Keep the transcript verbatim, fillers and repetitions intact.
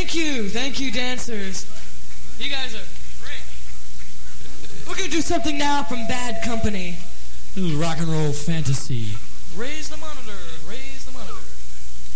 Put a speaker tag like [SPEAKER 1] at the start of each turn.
[SPEAKER 1] Thank you. Thank you, dancers. You guys are great. We're going to do something now from Bad Company.
[SPEAKER 2] This is rock and roll fantasy.
[SPEAKER 1] Raise the monitor.